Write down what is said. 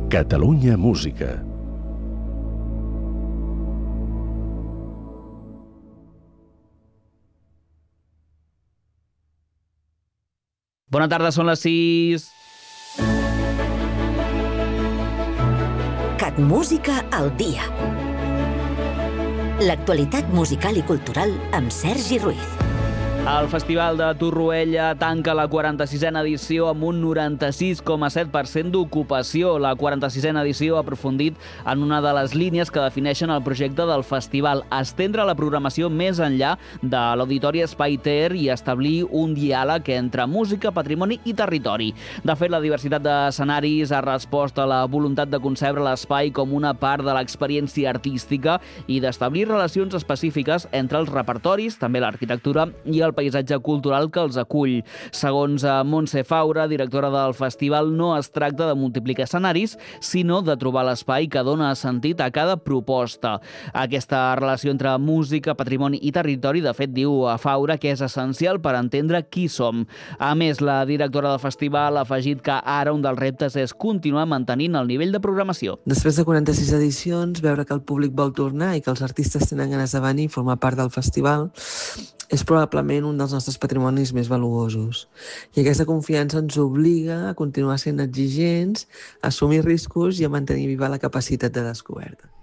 Catalunya Música. Bona tarda, són les 6. CatMúsica al dia. L'actualitat musical i cultural amb Sergi Ruiz. El Festival de Torroella tanca la 46a edició amb un 96,7% d'ocupació. La 46a edició ha aprofundit en una de les línies que defineixen el projecte del festival: estendre la programació més enllà de l'Auditori Espai Ter i establir un diàleg entre música, patrimoni i territori. De fet, la diversitat d'escenaris ha respost a la voluntat de concebre l'espai com una part de l'experiència artística i d'establir relacions específiques entre els repertoris, també l'arquitectura i el paisatge cultural que els acull. Segons Montse Faura, directora del festival, no es tracta de multiplicar escenaris, sinó de trobar l'espai que dona sentit a cada proposta. Aquesta relació entre música, patrimoni i territori, de fet, diu a Faura que és essencial per entendre qui som. A més, la directora del festival ha afegit que ara un dels reptes és continuar mantenint el nivell de programació. Després de 46 edicions, veure que el públic vol tornar i que els artistes tenen ganes de venir i formar part del festival és probablement un dels nostres patrimonis més valuosos. I aquesta confiança ens obliga a continuar sent exigents, a assumir riscos i a mantenir viva la capacitat de descoberta.